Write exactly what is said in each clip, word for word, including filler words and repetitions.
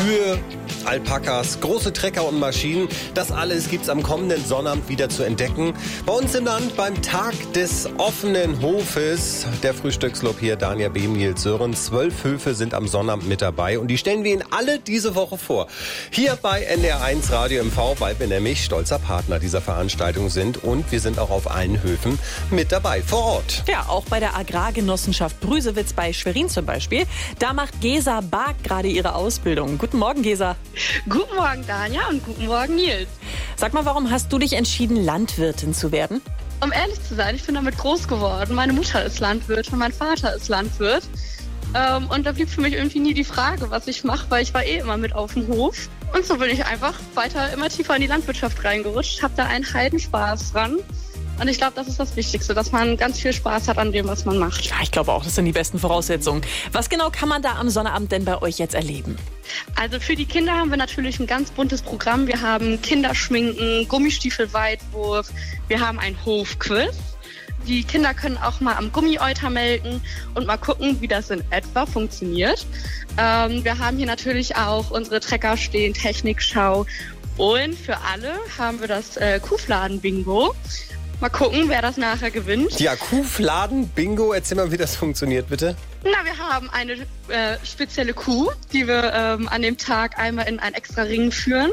Kühe, Alpakas, große Trecker und Maschinen. Das alles gibt's am kommenden Sonnabend wieder zu entdecken. Bei uns im Land beim Tag des offenen Hofes. Der Frühstückslob hier, Daniel B. Nils Sören. Zwölf Höfe sind am Sonnabend mit dabei und die stellen wir Ihnen alle diese Woche vor. Hier bei N D R eins Radio M V, weil wir nämlich stolzer Partner dieser Veranstaltung sind und wir sind auch auf allen Höfen mit dabei, vor Ort. Ja, auch bei der Agrargenossenschaft Brüsewitz bei Schwerin zum Beispiel. Da macht Gesa Bark gerade ihre Ausbildung. Guten Morgen, Gesa. Guten Morgen, Danja, und guten Morgen, Nils. Sag mal, warum hast du dich entschieden, Landwirtin zu werden? Um ehrlich zu sein, ich bin damit groß geworden. Meine Mutter ist Landwirt und mein Vater ist Landwirt. Ähm, und da blieb für mich irgendwie nie die Frage, was ich mache, weil ich war eh immer mit auf dem Hof. Und so bin ich einfach weiter immer tiefer in die Landwirtschaft reingerutscht, habe da einen Heidenspaß dran. Und ich glaube, das ist das Wichtigste, dass man ganz viel Spaß hat an dem, was man macht. Ja, ich glaube auch, das sind die besten Voraussetzungen. Was genau kann man da am Sonnabend denn bei euch jetzt erleben? Also für die Kinder haben wir natürlich ein ganz buntes Programm. Wir haben Kinderschminken, Gummistiefelweitwurf, wir haben ein Hofquiz. Die Kinder können auch mal am Gummieuter melken und mal gucken, wie das in etwa funktioniert. Ähm, wir haben hier natürlich auch unsere Trecker stehen, Technikschau. Und für alle haben wir das äh, Kuhfladen-Bingo. Mal gucken, wer das nachher gewinnt. Ja, Kuhfladen-Bingo, erzähl mal, wie das funktioniert, bitte. Na, wir haben eine äh, spezielle Kuh, die wir ähm, an dem Tag einmal in einen extra Ring führen.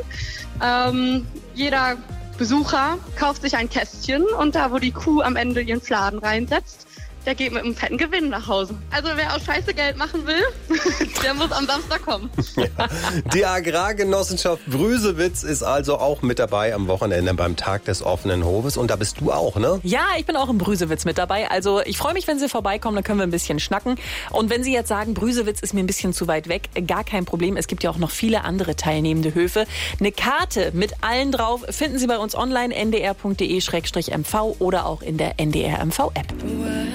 Ähm, jeder Besucher kauft sich ein Kästchen und da, wo die Kuh am Ende ihren Fladen reinsetzt, der geht mit einem fetten Gewinn nach Hause. Also wer aus Scheiße Geld machen will, der muss am Samstag kommen. Ja. Die Agrargenossenschaft Brüsewitz ist also auch mit dabei am Wochenende beim Tag des offenen Hofes. Und da bist du auch, ne? Ja, ich bin auch im Brüsewitz mit dabei. Also ich freue mich, wenn Sie vorbeikommen, dann können wir ein bisschen schnacken. Und wenn Sie jetzt sagen, Brüsewitz ist mir ein bisschen zu weit weg, gar kein Problem. Es gibt ja auch noch viele andere teilnehmende Höfe. Eine Karte mit allen drauf finden Sie bei uns online, n d r punkt d e slash m v oder auch in der N D R M V App.